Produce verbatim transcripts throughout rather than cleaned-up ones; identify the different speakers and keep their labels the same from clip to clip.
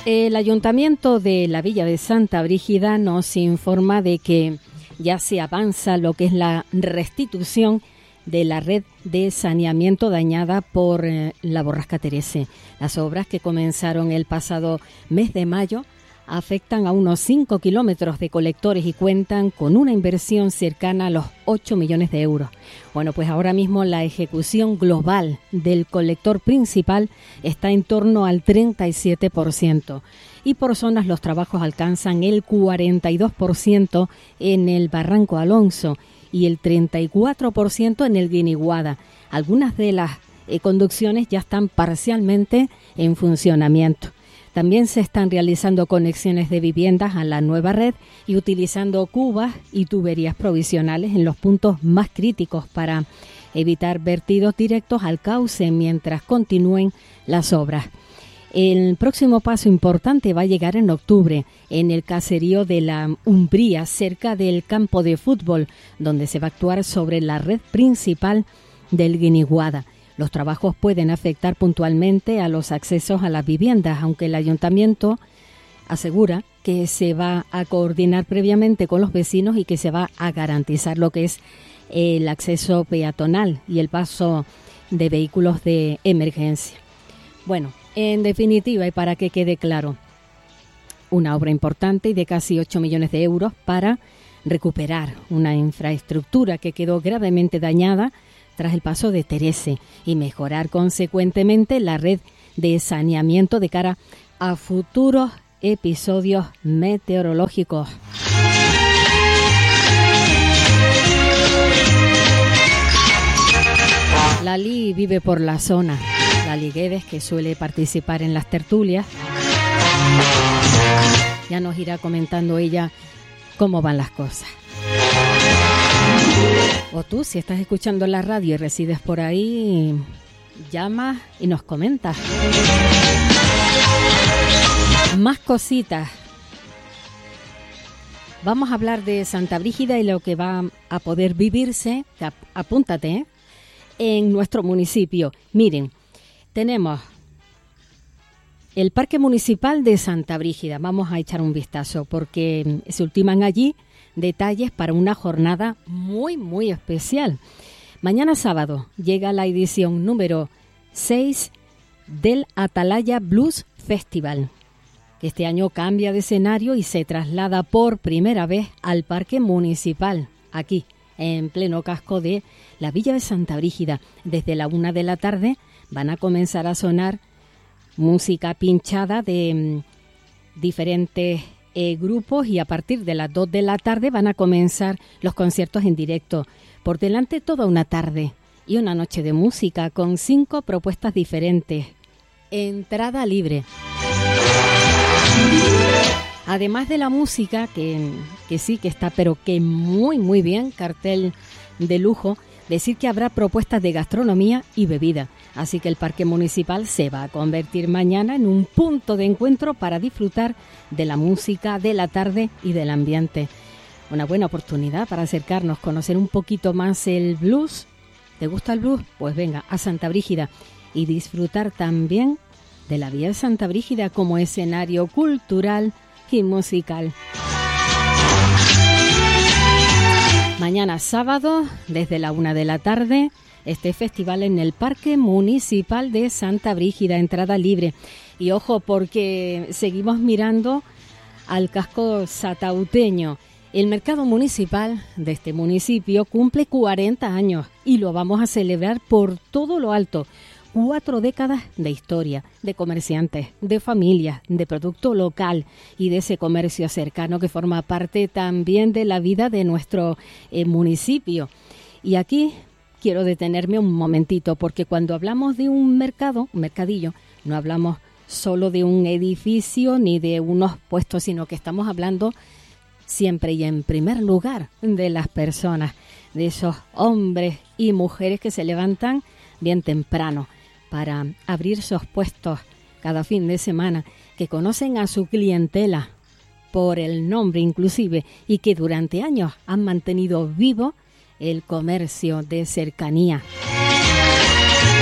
Speaker 1: El Ayuntamiento de la Villa de Santa Brígida nos informa de que ya se avanza lo que es la restitución de la red de saneamiento dañada por eh, la borrasca Terese. Las obras, que comenzaron el pasado mes de mayo, afectan a unos cinco kilómetros de colectores y cuentan con una inversión cercana a los ocho millones de euros. Bueno, pues ahora mismo la ejecución global del colector principal está en torno al treinta y siete por ciento. Y por zonas los trabajos alcanzan el cuarenta y dos por ciento en el Barranco Alonso y el treinta y cuatro por ciento en el Guiniguada. Algunas de las eh, conducciones ya están parcialmente en funcionamiento. También se están realizando conexiones de viviendas a la nueva red y utilizando cubas y tuberías provisionales en los puntos más críticos para evitar vertidos directos al cauce mientras continúen las obras. El próximo paso importante va a llegar en octubre en el caserío de la Umbría, cerca del campo de fútbol, donde se va a actuar sobre la red principal del Guiniguada. Los trabajos pueden afectar puntualmente a los accesos a las viviendas, aunque el ayuntamiento asegura que se va a coordinar previamente con los vecinos y que se va a garantizar lo que es el acceso peatonal y el paso de vehículos de emergencia. Bueno, en definitiva, y para que quede claro, una obra importante y de casi ocho millones de euros para recuperar una infraestructura que quedó gravemente dañada tras el paso de Terese y mejorar consecuentemente la red de saneamiento de cara a futuros episodios meteorológicos. Lali vive por la zona. Lali Guedes, que suele participar en las tertulias, ya nos irá comentando ella cómo van las cosas. O tú, si estás escuchando la radio y resides por ahí, llamas y nos comentas. Más cositas. Vamos a hablar de Santa Brígida y lo que va a poder vivirse, apúntate, ¿eh? en nuestro municipio. Miren, tenemos el Parque Municipal de Santa Brígida. Vamos a echar un vistazo porque se ultiman allí detalles para una jornada muy, muy especial. Mañana sábado llega la edición número seis del Atalaya Blues Festival, que este año cambia de escenario y se traslada por primera vez al Parque Municipal, aquí, en pleno casco de la Villa de Santa Brígida. Desde la una de la tarde van a comenzar a sonar música pinchada de mm, diferentes Eh, grupos y a partir de las dos de la tarde van a comenzar los conciertos en directo. Por delante toda una tarde y una noche de música con cinco propuestas diferentes. Entrada libre. Además de la música, que, que sí que está, pero que muy muy bien, cartel de lujo, decir que habrá propuestas de gastronomía y bebida. Así que el Parque Municipal se va a convertir mañana en un punto de encuentro para disfrutar de la música, de la tarde y del ambiente. Una buena oportunidad para acercarnos, conocer un poquito más el blues. ¿Te gusta el blues? Pues venga a Santa Brígida y disfrutar también de la Villa de Santa Brígida como escenario cultural y musical. Mañana sábado, desde la una de la tarde, este festival en el Parque Municipal de Santa Brígida, entrada libre. Y ojo, porque seguimos mirando al casco satauteño. El mercado municipal de este municipio cumple cuarenta años y lo vamos a celebrar por todo lo alto. Cuatro décadas de historia, de comerciantes, de familias, de producto local y de ese comercio cercano que forma parte también de la vida de nuestro eh, municipio. Y aquí quiero detenerme un momentito porque cuando hablamos de un mercado, un mercadillo, no hablamos solo de un edificio ni de unos puestos, sino que estamos hablando siempre y en primer lugar de las personas, de esos hombres y mujeres que se levantan bien temprano para abrir sus puestos cada fin de semana, que conocen a su clientela por el nombre inclusive y que durante años han mantenido vivo el comercio de cercanía.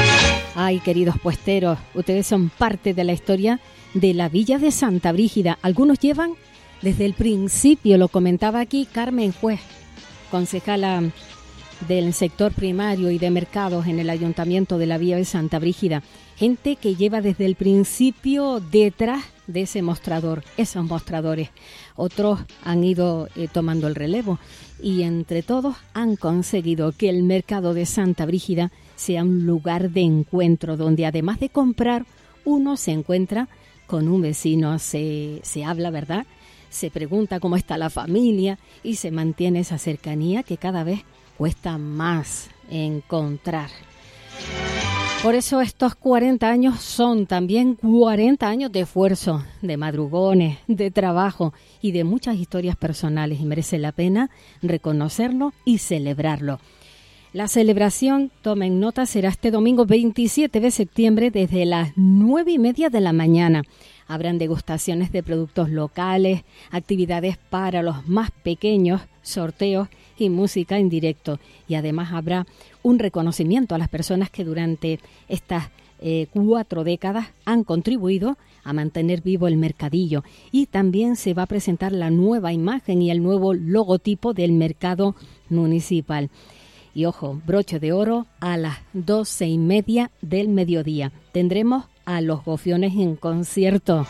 Speaker 1: Ay, queridos puesteros, ustedes son parte de la historia de la Villa de Santa Brígida. Algunos llevan desde el principio, lo comentaba aquí Carmen Juez, concejala del sector primario y de mercados en el Ayuntamiento de la Villa de Santa Brígida. Gente que lleva desde el principio detrás de ese mostrador, esos mostradores. Otros han ido eh, tomando el relevo y entre todos han conseguido que el mercado de Santa Brígida sea un lugar de encuentro donde además de comprar uno se encuentra con un vecino, se, se habla, ¿verdad? Se pregunta cómo está la familia y se mantiene esa cercanía que cada vez cuesta más encontrar. Por eso estos cuarenta años son también cuarenta años de esfuerzo, de madrugones, de trabajo y de muchas historias personales, y merece la pena reconocerlo y celebrarlo. La celebración, tomen nota, será este domingo veintisiete de septiembre desde las nueve y media de la mañana. Habrán degustaciones de productos locales, actividades para los más pequeños, sorteos y música en directo. Y además habrá un reconocimiento a las personas que durante estas eh, cuatro décadas han contribuido a mantener vivo el mercadillo. Y también se va a presentar la nueva imagen y el nuevo logotipo del mercado municipal. Y ojo, broche de oro a las doce y media del mediodía. Tendremos a Los Gofiones en concierto.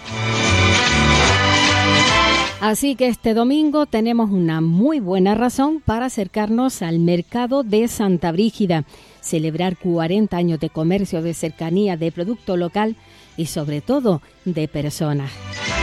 Speaker 1: Así que este domingo tenemos una muy buena razón para acercarnos al mercado de Santa Brígida, celebrar cuarenta años de comercio de cercanía, de producto local y sobre todo de personas.